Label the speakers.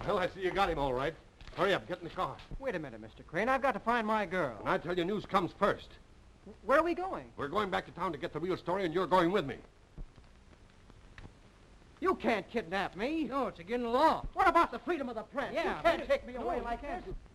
Speaker 1: Well, I see you got him all right. Hurry up, get in the car.
Speaker 2: Wait a minute, Mr. Crane. I've got to find my girl.
Speaker 1: And I tell you, news comes first.
Speaker 2: Where are we going?
Speaker 1: We're going back to town to get the real story, and you're going with me.
Speaker 2: You can't kidnap me.
Speaker 3: No, it's against the law.
Speaker 2: What about the freedom of the press?
Speaker 3: Yeah,
Speaker 2: you can't take me away like this.